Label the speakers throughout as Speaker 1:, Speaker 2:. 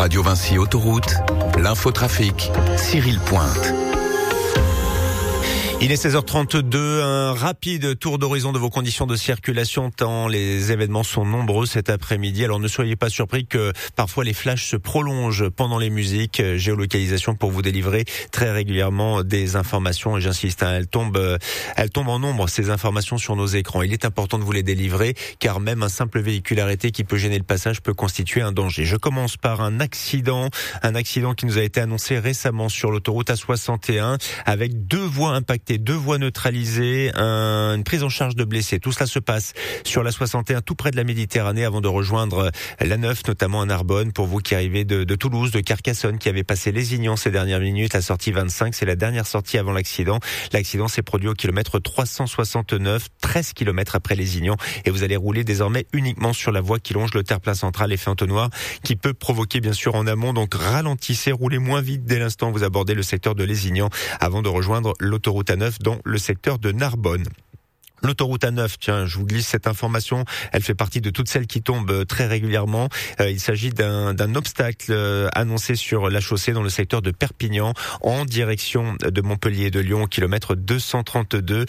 Speaker 1: Radio Vinci Autoroute, l'infotrafic, Cyril Pointe.
Speaker 2: Il est 16h32, un rapide tour d'horizon de vos conditions de circulation tant les événements sont nombreux cet après-midi. Alors ne soyez pas surpris que parfois les flashs se prolongent pendant les musiques. Géolocalisation pour vous délivrer très régulièrement des informations et j'insiste, elles tombent en nombre ces informations sur nos écrans. Il est important de vous les délivrer car même un simple véhicule arrêté qui peut gêner le passage peut constituer un danger. Je commence par un accident qui nous a été annoncé récemment sur l'autoroute A61 avec 2 voies impactées. 2 voies neutralisées, une prise en charge de blessés. Tout cela se passe sur la 61 tout près de la Méditerranée avant de rejoindre la 9, notamment à Narbonne. Pour vous qui arrivez de Toulouse, de Carcassonne, qui avez passé Lézignan ces dernières minutes, la sortie 25, c'est la dernière sortie avant l'accident. L'accident s'est produit au kilomètre 369, 13 km après Lézignan et vous allez rouler désormais uniquement sur la voie qui longe le terre-plein central, effet entonnoir qui peut provoquer bien sûr en amont. Donc ralentissez, roulez moins vite dès l'instant où vous abordez le secteur de Lézignan avant de rejoindre l'autoroute A9 dans le secteur de Narbonne. L'autoroute A9, tiens, je vous glisse cette information, elle fait partie de toutes celles qui tombent très régulièrement. Il s'agit d'un obstacle annoncé sur la chaussée dans le secteur de Perpignan en direction de Montpellier et de Lyon, au kilomètre 232,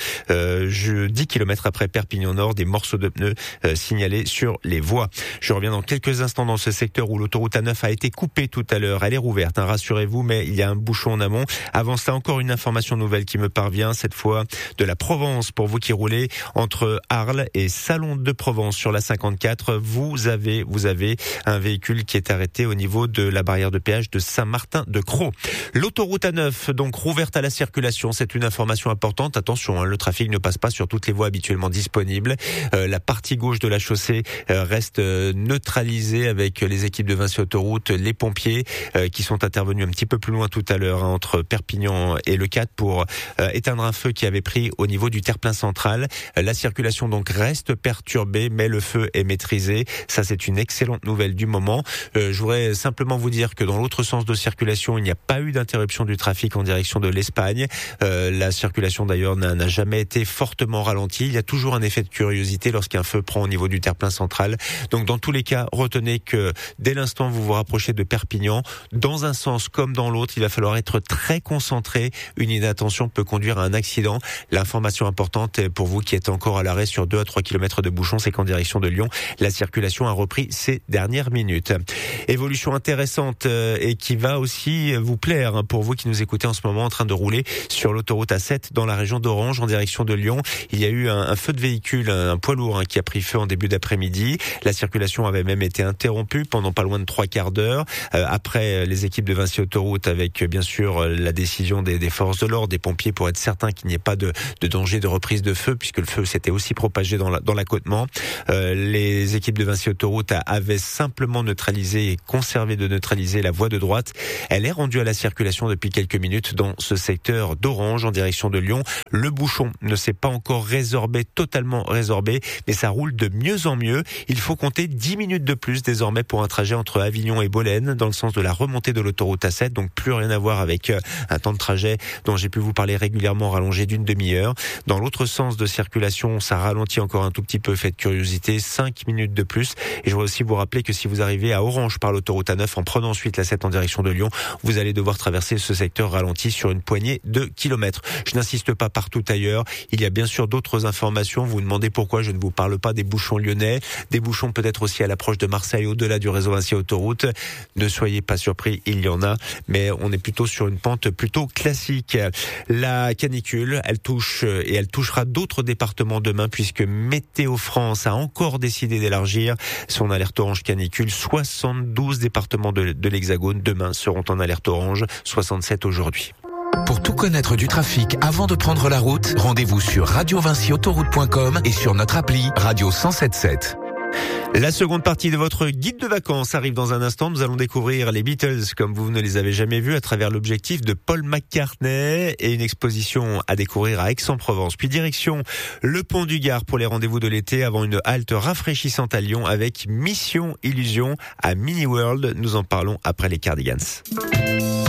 Speaker 2: 10 km après Perpignan Nord, des morceaux de pneus signalés sur les voies. Je reviens dans quelques instants dans ce secteur où l'autoroute A9 a été coupée tout à l'heure. Elle est rouverte, rassurez-vous, mais il y a un bouchon en amont. Avant cela, encore une information nouvelle qui me parvient, cette fois de la Provence, pour vous qui roulez entre Arles et Salon de Provence sur la 54, vous avez un véhicule qui est arrêté au niveau de la barrière de péage de Saint-Martin-de-Crau. L'autoroute A9, donc rouverte à la circulation, c'est une information importante. Attention, le trafic ne passe pas sur toutes les voies habituellement disponibles. La partie gauche de la chaussée reste neutralisée avec les équipes de Vinci Autoroute, les pompiers qui sont intervenus un petit peu plus loin tout à l'heure entre Perpignan et Le 4 pour éteindre un feu qui avait pris au niveau du terre-plein central. La circulation donc reste perturbée, mais le feu est maîtrisé. Ça, c'est une excellente nouvelle du moment. Je voudrais simplement vous dire que dans l'autre sens de circulation, il n'y a pas eu d'interruption du trafic en direction de l'Espagne. La circulation d'ailleurs n'a jamais été fortement ralentie. Il y a toujours un effet de curiosité lorsqu'un feu prend au niveau du terre-plein central. Donc dans tous les cas, retenez que dès l'instant où vous vous rapprochez de Perpignan, dans un sens comme dans l'autre, il va falloir être très concentré. Une inattention peut conduire à un accident. L'information importante pour vous qui êtes encore à l'arrêt sur 2 à 3 km de bouchons, c'est qu'en direction de Lyon, la circulation a repris ces dernières minutes. Évolution intéressante et qui va aussi vous plaire pour vous qui nous écoutez en ce moment en train de rouler sur l'autoroute A7 dans la région d'Orange en direction de Lyon. Il y a eu un feu de véhicule, un poids lourd qui a pris feu en début d'après-midi. La circulation avait même été interrompue pendant pas loin de 3 quarts d'heure. Après, les équipes de Vinci Autoroute avec bien sûr la décision des forces de l'ordre, des pompiers pour être certain qu'il n'y ait pas de danger de reprise de feu puisque le feu s'était aussi propagé dans l'accotement. Les équipes de Vinci Autoroute avaient simplement neutralisé et conservé de neutraliser la voie de droite. Elle est rendue à la circulation depuis quelques minutes dans ce secteur d'Orange en direction de Lyon. Le bouchon ne s'est pas encore totalement résorbé, mais ça roule de mieux en mieux. Il faut compter 10 minutes de plus désormais pour un trajet entre Avignon et Bolène dans le sens de la remontée de l'autoroute A7, donc plus rien à voir avec un temps de trajet dont j'ai pu vous parler régulièrement rallongé d'une demi-heure. Dans l'autre sens de circulation, ça ralentit encore un tout petit peu, fait de curiosité, 5 minutes de plus. Et je voudrais aussi vous rappeler que si vous arrivez à Orange par l'autoroute A9 en prenant ensuite la 7 en direction de Lyon, vous allez devoir traverser ce secteur ralenti sur une poignée de kilomètres. Je n'insiste pas partout ailleurs. Il y a bien sûr d'autres informations. Vous vous demandez pourquoi je ne vous parle pas des bouchons lyonnais, des bouchons peut-être aussi à l'approche de Marseille au-delà du réseau Vinci Autoroute. Ne soyez pas surpris, il y en a, mais on est plutôt sur une pente plutôt classique. La canicule, elle touche et elle touchera d'autres départements demain puisque Météo France a encore décidé d'élargir son alerte orange canicule. 72 départements de l'Hexagone demain seront en alerte orange, 67 aujourd'hui.
Speaker 1: Pour tout connaître du trafic avant de prendre la route, rendez-vous sur radiovinciautoroute.com et sur notre appli Radio 107.7.
Speaker 2: La seconde partie de votre guide de vacances arrive dans un instant. Nous allons découvrir les Beatles comme vous ne les avez jamais vus à travers l'objectif de Paul McCartney et une exposition à découvrir à Aix-en-Provence. Puis direction le Pont du Gard pour les rendez-vous de l'été avant une halte rafraîchissante à Lyon avec Mission Illusion à Mini World. Nous en parlons après les Cardigans.